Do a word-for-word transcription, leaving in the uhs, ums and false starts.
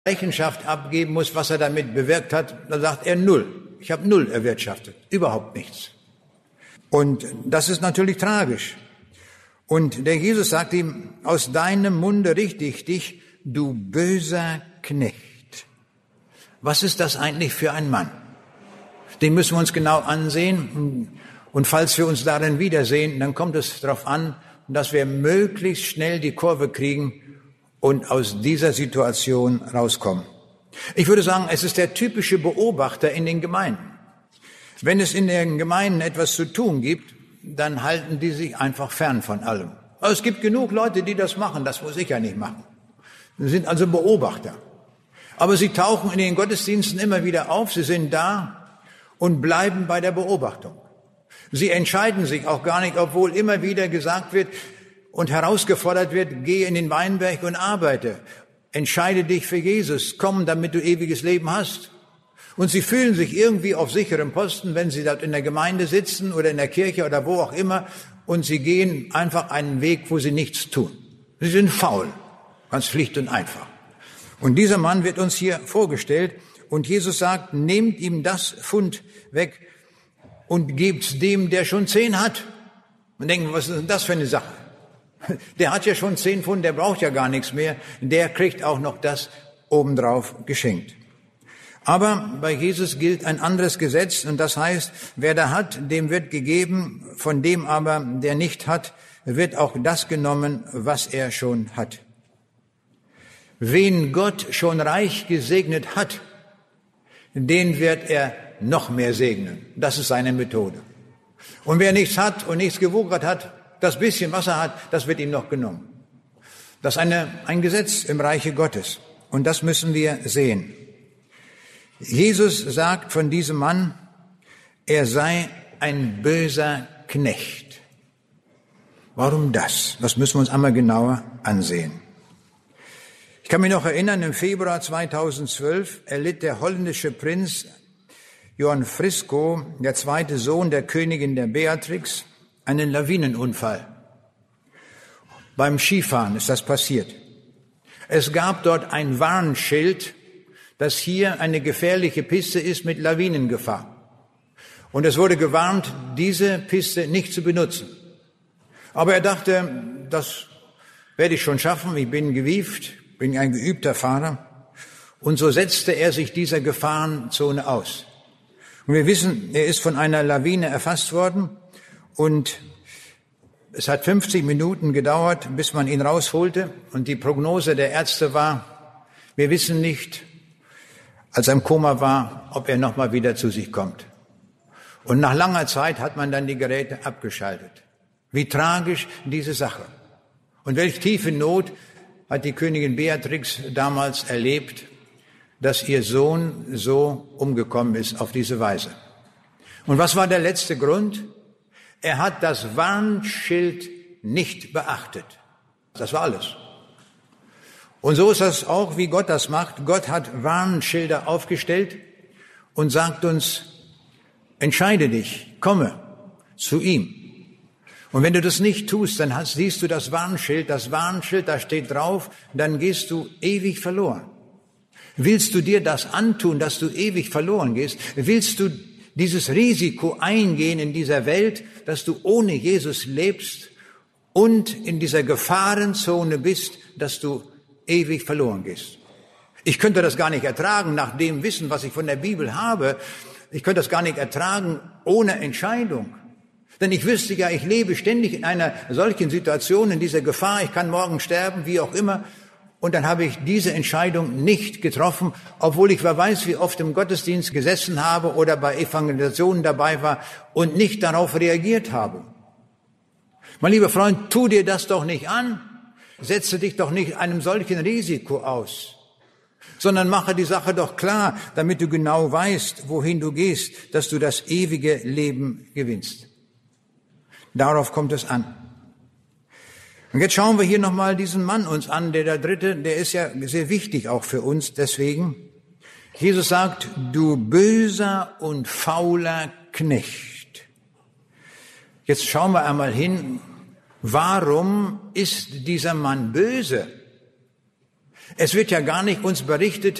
Rechenschaft abgeben muss, was er damit bewirkt hat, dann sagt er null. Ich habe null erwirtschaftet, überhaupt nichts. Und das ist natürlich tragisch. Und der Jesus sagt ihm, aus deinem Munde richte ich dich, du böser Knecht. Was ist das eigentlich für ein Mann? Den müssen wir uns genau ansehen. Und falls wir uns darin wiedersehen, dann kommt es darauf an, dass wir möglichst schnell die Kurve kriegen und aus dieser Situation rauskommen. Ich würde sagen, es ist der typische Beobachter in den Gemeinden. Wenn es in den Gemeinden etwas zu tun gibt, dann halten die sich einfach fern von allem. Aber es gibt genug Leute, die das machen, das muss ich ja nicht machen. Sie sind also Beobachter. Aber sie tauchen in den Gottesdiensten immer wieder auf, sie sind da und bleiben bei der Beobachtung. Sie entscheiden sich auch gar nicht, obwohl immer wieder gesagt wird und herausgefordert wird, gehe in den Weinberg und arbeite. Entscheide dich für Jesus, komm, damit du ewiges Leben hast. Und sie fühlen sich irgendwie auf sicherem Posten, wenn sie dort in der Gemeinde sitzen oder in der Kirche oder wo auch immer, und sie gehen einfach einen Weg, wo sie nichts tun. Sie sind faul, ganz schlicht und einfach. Und dieser Mann wird uns hier vorgestellt und Jesus sagt, nehmt ihm das Pfund weg und gebt's dem, der schon zehn hat. Und denken, was ist denn das für eine Sache? Der hat ja schon zehn Pfund, der braucht ja gar nichts mehr. Der kriegt auch noch das obendrauf geschenkt. Aber bei Jesus gilt ein anderes Gesetz und das heißt, wer da hat, dem wird gegeben, von dem aber, der nicht hat, wird auch das genommen, was er schon hat. Wen Gott schon reich gesegnet hat, den wird er noch mehr segnen. Das ist seine Methode. Und wer nichts hat und nichts gewuchert hat, das bisschen, was er hat, das wird ihm noch genommen. Das ist eine, ein Gesetz im Reiche Gottes. Und das müssen wir sehen. Jesus sagt von diesem Mann, er sei ein böser Knecht. Warum das? Das müssen wir uns einmal genauer ansehen. Ich kann mich noch erinnern, im Februar zweitausendzwölf erlitt der holländische Prinz Johan Frisco, der zweite Sohn der Königin der Beatrix, einen Lawinenunfall. Beim Skifahren ist das passiert. Es gab dort ein Warnschild, dass hier eine gefährliche Piste ist mit Lawinengefahr. Und es wurde gewarnt, diese Piste nicht zu benutzen. Aber er dachte, das werde ich schon schaffen, ich bin gewieft, bin ein geübter Fahrer. Und so setzte er sich dieser Gefahrenzone aus. Und wir wissen, er ist von einer Lawine erfasst worden und es hat fünfzig Minuten gedauert, bis man ihn rausholte. Und die Prognose der Ärzte war, wir wissen nicht, als er im Koma war, ob er nochmal wieder zu sich kommt. Und nach langer Zeit hat man dann die Geräte abgeschaltet. Wie tragisch diese Sache. Und welch tiefe Not hat die Königin Beatrix damals erlebt, dass ihr Sohn so umgekommen ist auf diese Weise. Und was war der letzte Grund? Er hat das Warnschild nicht beachtet. Das war alles. Und so ist das auch, wie Gott das macht. Gott hat Warnschilder aufgestellt und sagt uns, entscheide dich, komme zu ihm. Und wenn du das nicht tust, dann hast, siehst du das Warnschild, das Warnschild, da steht drauf, dann gehst du ewig verloren. Willst du dir das antun, dass du ewig verloren gehst? Willst du dieses Risiko eingehen in dieser Welt, dass du ohne Jesus lebst und in dieser Gefahrenzone bist, dass du ewig verloren gehst? Ich könnte das gar nicht ertragen, nach dem Wissen, was ich von der Bibel habe. Ich könnte das gar nicht ertragen ohne Entscheidung. Denn ich wüsste ja, ich lebe ständig in einer solchen Situation, in dieser Gefahr. Ich kann morgen sterben, wie auch immer. Und dann habe ich diese Entscheidung nicht getroffen, obwohl ich wer weiß, wie oft im Gottesdienst gesessen habe oder bei Evangelisationen dabei war und nicht darauf reagiert habe. Mein lieber Freund, tu dir das doch nicht an. Setze dich doch nicht einem solchen Risiko aus, sondern mache die Sache doch klar, damit du genau weißt, wohin du gehst, dass du das ewige Leben gewinnst. Darauf kommt es an. Und jetzt schauen wir hier nochmal diesen Mann uns an, der der Dritte, der ist ja sehr wichtig auch für uns, deswegen. Jesus sagt, du böser und fauler Knecht. Jetzt schauen wir einmal hin, warum ist dieser Mann böse? Es wird ja gar nicht uns berichtet,